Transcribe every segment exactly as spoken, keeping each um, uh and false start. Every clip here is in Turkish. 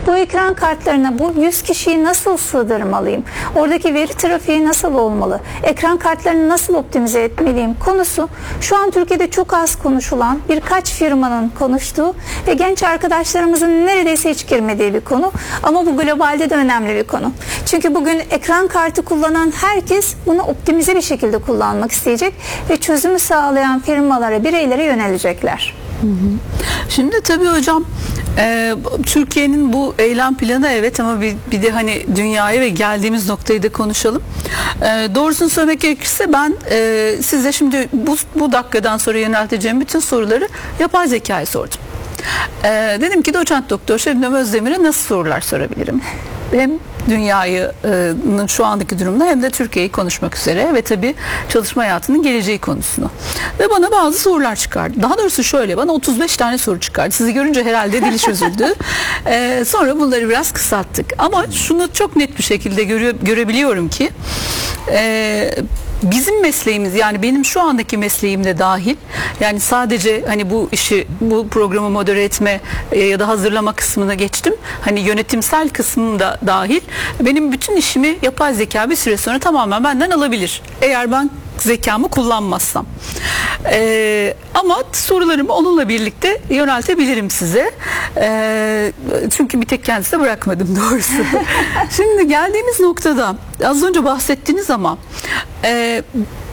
Bu ekran kartlarına bu yüz kişiyi nasıl sığdırmalıyım? Oradaki veri trafiği nasıl olmalı? Ekran kartlarını nasıl optimize etmeliyim konusu şu an Türkiye'de çok az konuşulan, birkaç firmanın konuştuğu ve genç arkadaşlarımızın neredeyse hiç girmediği bir konu. Ama bu globalde de önemli bir konu. Çünkü bugün ekran kartı kullanan herkes bunu optimize bir şekilde kullanmak isteyecek ve çözümü sağlayan firmalara, bireylere yönelecekler. Hı hı. Şimdi tabii hocam e, Türkiye'nin bu eylem planı evet, ama bir, bir de hani dünyaya ve geldiğimiz noktayı da konuşalım. E, doğrusunu söylemek gerekirse ben e, size şimdi bu, bu dakikadan sonra yönelteceğim bütün soruları yapay zekaya sordum. E, dedim ki doçent doktor Şebnem Özdemir'e nasıl sorular sorabilirim? Hem dünyanın şu andaki durumda hem de Türkiye'yi konuşmak üzere ve tabii çalışma hayatının geleceği konusunu. Ve bana bazı sorular çıkardı. Daha doğrusu şöyle, bana otuz beş tane soru çıkardı. Sizi görünce herhalde dili çözüldü. ee, sonra bunları biraz kısalttık. Ama şunu çok net bir şekilde göre, görebiliyorum ki e, bizim mesleğimiz, yani benim şu andaki mesleğim de dahil, yani sadece hani bu işi, bu programı modere etme e, ya da hazırlama kısmına geçtim. Hani yönetimsel kısmım da dahil. Benim bütün işimi yapay zeka bir süre sonra tamamen benden alabilir. Eğer ben zekamı kullanmazsam. Ee, ama sorularımı onunla birlikte yöneltebilirim size. Ee, çünkü bir tek kendisine bırakmadım doğrusu. Şimdi geldiğimiz noktada az önce bahsettiniz ama e,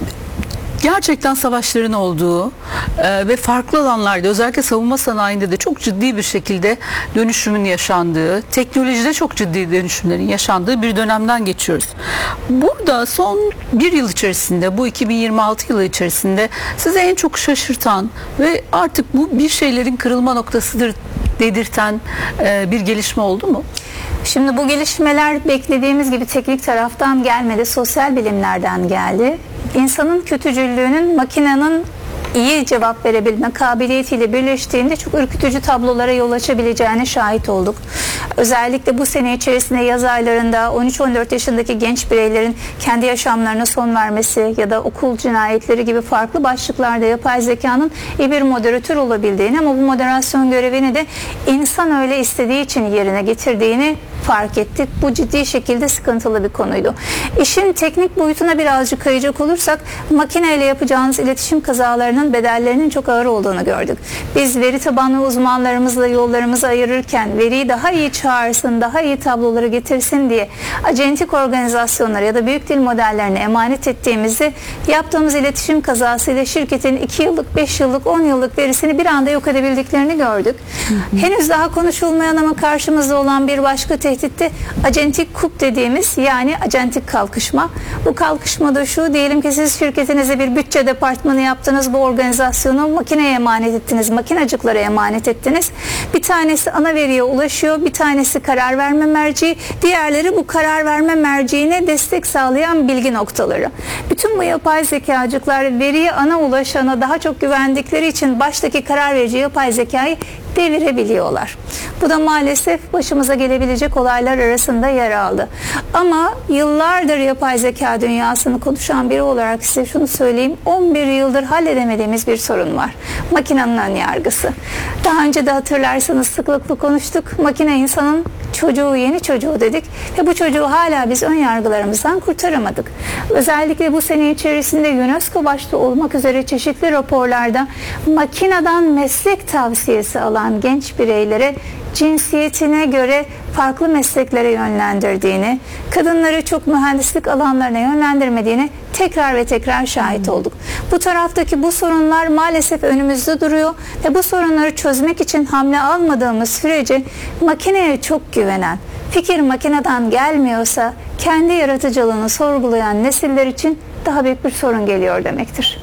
gerçekten savaşların olduğu e, ve farklı alanlarda, özellikle savunma sanayinde de çok ciddi bir şekilde dönüşümün yaşandığı, teknolojide çok ciddi dönüşümlerin yaşandığı bir dönemden geçiyoruz. Burada son bir yıl içerisinde, bu iki bin yirmi altı yılı içerisinde size en çok şaşırtan ve artık bu bir şeylerin kırılma noktasıdır dedirten e, bir gelişme oldu mu? Şimdi bu gelişmeler beklediğimiz gibi teknik taraftan gelmedi, sosyal bilimlerden geldi. İnsanın kötücüllüğünün makinenin iyi cevap verebilme kabiliyetiyle birleştiğinde çok ürkütücü tablolara yol açabileceğine şahit olduk. Özellikle bu sene içerisinde yaz aylarında on üç on dört yaşındaki genç bireylerin kendi yaşamlarına son vermesi ya da okul cinayetleri gibi farklı başlıklarda yapay zekanın iyi bir moderatör olabildiğini, ama bu moderasyon görevini de insan öyle istediği için yerine getirdiğini fark ettik. Bu ciddi şekilde sıkıntılı bir konuydu. İşin teknik boyutuna birazcık kayacak olursak, makineyle yapacağınız iletişim kazalarının bedellerinin çok ağır olduğunu gördük. Biz veri tabanlı uzmanlarımızla yollarımızı ayırırken veriyi daha iyi çağırsın, daha iyi tabloları getirsin diye acentik organizasyonlara ya da büyük dil modellerine emanet ettiğimizde yaptığımız iletişim kazasıyla şirketin iki yıllık, beş yıllık, on yıllık verisini bir anda yok edebildiklerini gördük. Hı hı. Henüz daha konuşulmayan ama karşımızda olan bir başka tehditte acentik kup dediğimiz, yani acentik kalkışma. Bu kalkışmada şu, diyelim ki siz şirketinize bir bütçe departmanı yaptınız, bu organizasyonu makineye emanet ettiniz, makinacıklara emanet ettiniz. Bir tanesi ana veriye ulaşıyor, bir tanesi karar verme merci, diğerleri bu karar verme merciğine destek sağlayan bilgi noktaları. Bütün bu yapay zekacıklar veriye ana ulaşana daha çok güvendikleri için baştaki karar verici yapay zekayı devirebiliyorlar. Bu da maalesef başımıza gelebilecek olaylar arasında yer aldı. Ama yıllardır yapay zeka dünyasını konuşan biri olarak size şunu söyleyeyim. on bir yıldır halledemediğimiz bir sorun var. Makinenin ön yargısı. Daha önce de hatırlarsanız sıklıkla konuştuk. Makine insanın çocuğu, yeni çocuğu dedik ve bu çocuğu hala biz ön yargılarımızdan kurtaramadık. Özellikle bu sene içerisinde UNESCO başta olmak üzere çeşitli raporlarda makineden meslek tavsiyesi alan genç bireylere cinsiyetine göre farklı mesleklere yönlendirdiğini, kadınları çok mühendislik alanlarına yönlendirmediğini tekrar ve tekrar şahit olduk. Bu taraftaki bu sorunlar maalesef önümüzde duruyor ve bu sorunları çözmek için hamle almadığımız sürece makineye çok güvenen, fikir makineden gelmiyorsa kendi yaratıcılığını sorgulayan nesiller için daha büyük bir sorun geliyor demektir.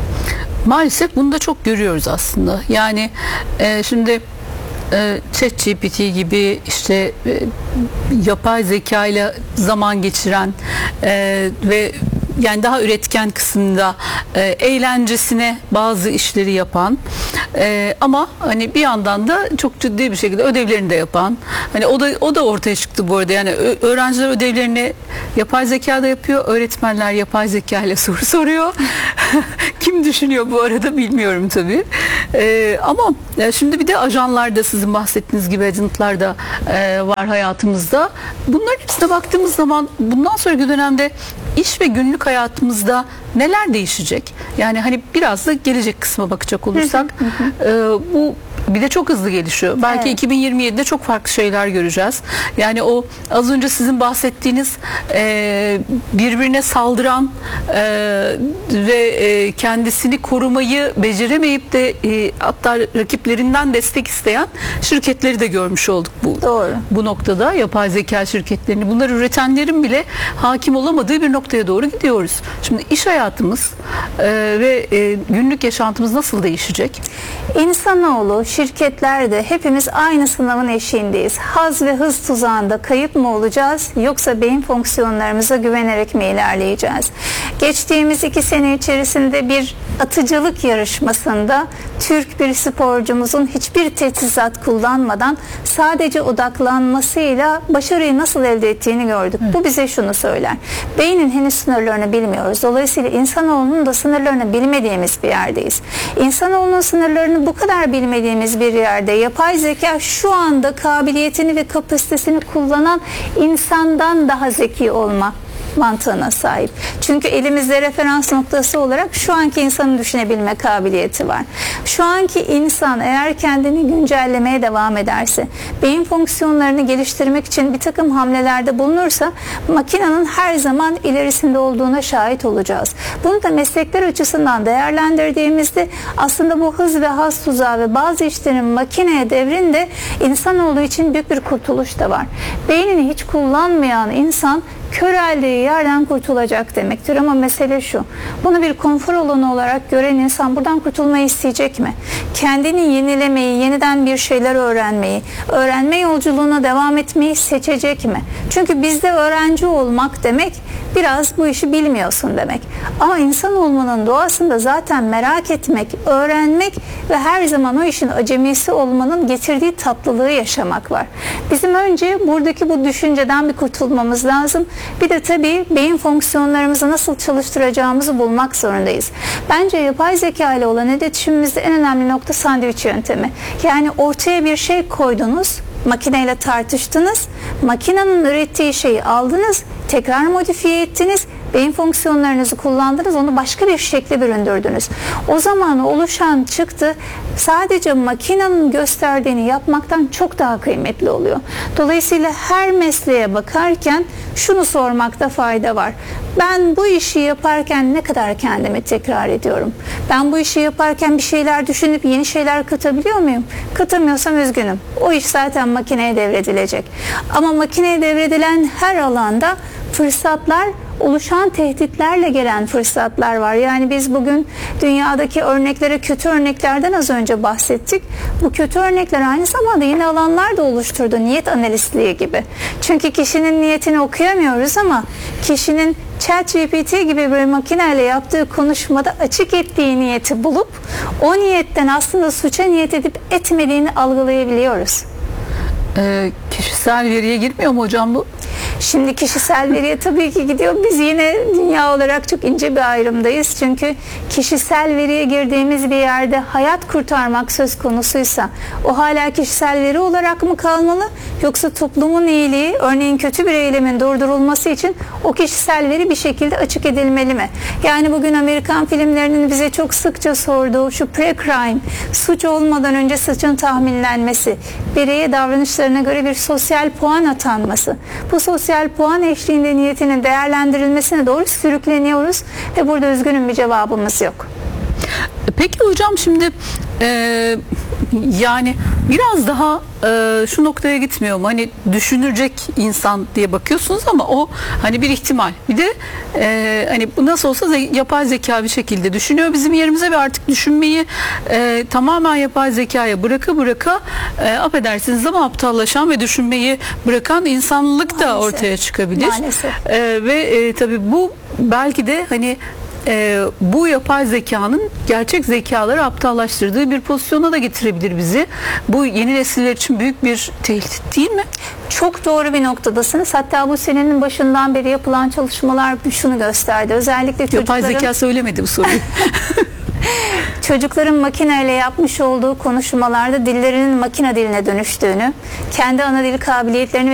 Maalesef bunu da çok görüyoruz aslında. Yani e, şimdi e, ChatGPT gibi işte e, yapay zeka ile zaman geçiren e, ve yani daha üretken kısmında e, eğlencesine bazı işleri yapan e, ama hani bir yandan da çok ciddi bir şekilde ödevlerini de yapan, hani o da o da ortaya çıktı bu arada. Yani ö- öğrenciler ödevlerini yapay zekada yapıyor, öğretmenler yapay zeka ile soru soruyor. Kim düşünüyor bu arada bilmiyorum tabii. E, ama e, şimdi bir de ajanlar da, sizin bahsettiğiniz gibi agentlar da e, var hayatımızda. Bunların hepsine baktığımız zaman bundan sonraki dönemde iş ve günlük hayatımızda neler değişecek? Yani hani biraz da gelecek kısma bakacak olursak e, bu bir de çok hızlı gelişiyor. Belki Evet. iki bin yirmi yedide çok farklı şeyler göreceğiz. Yani o az önce sizin bahsettiğiniz e, birbirine saldıran e, ve e, kendisini korumayı beceremeyip de e, hatta rakiplerinden destek isteyen şirketleri de görmüş olduk bu. Doğru. Bu noktada yapay zeka şirketlerini, bunları üretenlerin bile hakim olamadığı bir noktaya doğru gidiyoruz. Şimdi iş hayatımız e, ve e, günlük yaşantımız nasıl değişecek? İnsanoğlu, şirketlerde hepimiz aynı sınavın eşiğindeyiz. Haz ve hız tuzağında kayıp mı olacağız, yoksa beyin fonksiyonlarımıza güvenerek mi ilerleyeceğiz? Geçtiğimiz iki sene içerisinde bir atıcılık yarışmasında Türk bir sporcumuzun hiçbir teçhizat kullanmadan sadece odaklanmasıyla başarıyı nasıl elde ettiğini gördük. Evet. Bu bize şunu söyler: beynin henüz sınırlarını bilmiyoruz. Dolayısıyla insanoğlunun da sınırlarını bilmediğimiz bir yerdeyiz. İnsanoğlunun sınırlarını bu kadar bilmediğimiz bir yerde yapay zeka şu anda kabiliyetini ve kapasitesini kullanan insandan daha zeki olma mantığına sahip. Çünkü elimizde referans noktası olarak şu anki insanı düşünebilme kabiliyeti var. Şu anki insan eğer kendini güncellemeye devam ederse, beyin fonksiyonlarını geliştirmek için bir takım hamlelerde bulunursa, makinenin her zaman ilerisinde olduğuna şahit olacağız. Bunu da meslekler açısından değerlendirdiğimizde aslında bu hız ve haz tuzağı ve bazı işlerin makineye devrinde insanoğlu için büyük bir kurtuluş da var. Beynini hiç kullanmayan insan köreldiği yerden kurtulacak demektir. Ama mesele şu: bunu bir konfor alanı olarak gören insan buradan kurtulmayı isteyecek mi? Kendini yenilemeyi, yeniden bir şeyler öğrenmeyi, öğrenme yolculuğuna devam etmeyi seçecek mi? Çünkü bizde öğrenci olmak demek biraz bu işi bilmiyorsun demek. Ama insan olmanın doğasında zaten merak etmek, öğrenmek ve her zaman o işin acemisi olmanın getirdiği tatlılığı yaşamak var. Bizim önce buradaki bu düşünceden bir kurtulmamız lazım. Bir de tabii beyin fonksiyonlarımızı nasıl çalıştıracağımızı bulmak zorundayız. Bence yapay zeka ile olan iletişimimizde en önemli nokta sandviç yöntemi. Yani ortaya bir şey koydunuz, makineyle tartıştınız, makinenin ürettiği şeyi aldınız, tekrar modifiye ettiniz, beyin fonksiyonlarınızı kullandınız, onu başka bir şekle büründürdünüz. O zaman oluşan çıktı sadece makinenin gösterdiğini yapmaktan çok daha kıymetli oluyor. Dolayısıyla her mesleğe bakarken şunu sormakta fayda var: ben bu işi yaparken ne kadar kendimi tekrar ediyorum? Ben bu işi yaparken bir şeyler düşünüp yeni şeyler katabiliyor muyum? Katamıyorsam üzgünüm. O iş zaten makineye devredilecek. Ama makineye devredilen her alanda fırsatlar, oluşan tehditlerle gelen fırsatlar var. Yani biz bugün dünyadaki örneklere, kötü örneklerden az önce bahsettik. Bu kötü örnekler aynı zamanda yeni alanlar da oluşturdu. Niyet analistliği gibi. Çünkü kişinin niyetini okuyamıyoruz ama kişinin ChatGPT gibi bir makineyle yaptığı konuşmada açık ettiği niyeti bulup o niyetten aslında suça niyet edip etmediğini algılayabiliyoruz. Ee, kişisel veriye girmiyor mu hocam bu? Şimdi kişisel veriye tabii ki gidiyor. Biz yine dünya olarak çok ince bir ayrımdayız. Çünkü kişisel veriye girdiğimiz bir yerde hayat kurtarmak söz konusuysa o hala kişisel veri olarak mı kalmalı? Yoksa toplumun iyiliği, örneğin kötü bir eylemin durdurulması için o kişisel veri bir şekilde açık edilmeli mi? Yani bugün Amerikan filmlerinin bize çok sıkça sorduğu şu pre-crime, suç olmadan önce suçun tahminlenmesi, bireye davranışlarına göre bir sosyal puan atanması, bu sosyal puan eşliğinde niyetinin değerlendirilmesine doğru sürükleniyoruz ve burada üzgünüm bir cevabımız yok. Peki hocam, şimdi e, Yani biraz daha e, şu noktaya gitmiyor mu? Hani düşünecek insan diye bakıyorsunuz ama o hani bir ihtimal. Bir de e, hani bu nasıl olsa ze- yapay zeka bir şekilde düşünüyor bizim yerimize ve artık düşünmeyi e, tamamen yapay zekaya bıraka bıraka e, affedersiniz ama aptallaşan ve düşünmeyi bırakan insanlılık da Maalesef. ortaya çıkabilir. Maalesef. E, ve e, tabii bu belki de hani e, bu yapay zekanın gerçek zekaları aptallaştırdığı bir pozisyona da getirebilir bizi. Bu yeni nesiller için büyük bir tehdit değil mi? Çok doğru bir noktadasınız. Hatta bu senenin başından beri yapılan çalışmalar şunu gösterdi. Özellikle Yapay çocukların, zeka söylemedi bu soruyu. çocukların makineyle yapmış olduğu konuşmalarda dillerinin makine diline dönüştüğünü, kendi ana dil kabiliyetlerini